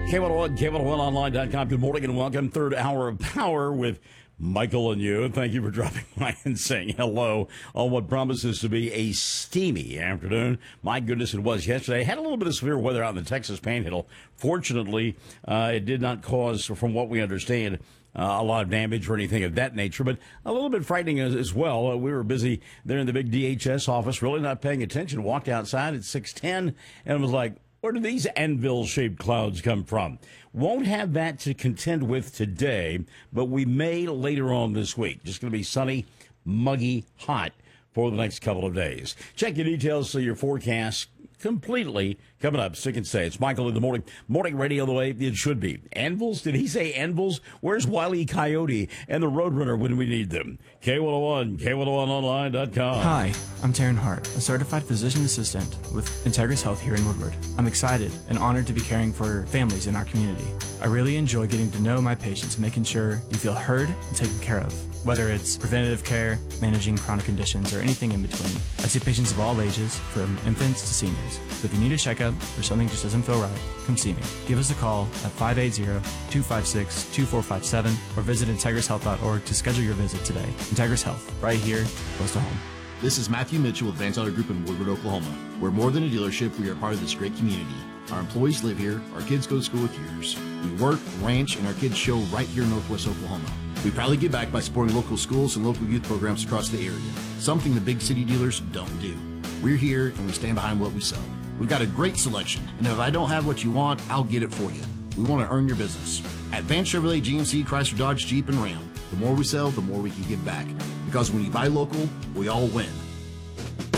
K101, K101online.com. Good morning and welcome. Third hour of Power with Michael and you. Thank you for dropping by and saying hello on what promises to be a steamy afternoon. My goodness, it was yesterday. Had a little bit of severe weather out in the Texas Panhandle. Fortunately, it did not cause, from what we understand, a lot of damage or anything of that nature, but a little bit frightening as well. We were busy there in the big DHS office, really not paying attention. Walked outside at 6:10 and was like, where do these anvil-shaped clouds come from? Won't have that to contend with today, but we may later on this week. Just going to be sunny, muggy, hot for the next couple of days. Check your details so your forecast completely coming up. Stick and stay. It's Michael in the morning. Morning radio the way it should be. Anvils? Did he say anvils? Where's Wile E. Coyote and the Roadrunner when we need them? K101, K101online.com. Hi, I'm Taryn Hart, a certified physician assistant with Integris Health here in Woodward. I'm excited and honored to be caring for families in our community. I really enjoy getting to know my patients and making sure you feel heard and taken care of, whether it's preventative care, managing chronic conditions, or anything in between. I see patients of all ages, from infants to seniors. So if you need a checkup or something just doesn't feel right, come see me. Give us a call at 580-256-2457 or visit IntegrisHealth.org to schedule your visit today. Integris Health, right here, close to home. This is Matthew Mitchell with Vance Auto Group in Woodward, Oklahoma. We're more than a dealership. We are part of this great community. Our employees live here. Our kids go to school with yours. We work, ranch, and our kids show right here in Northwest Oklahoma. We proudly give back by supporting local schools and local youth programs across the area, something the big city dealers don't do. We're here, and we stand behind what we sell. We've got a great selection, and if I don't have what you want, I'll get it for you. We want to earn your business. At Vance Chevrolet, GMC, Chrysler, Dodge, Jeep, and Ram, the more we sell, the more we can give back. Because when you buy local, we all win.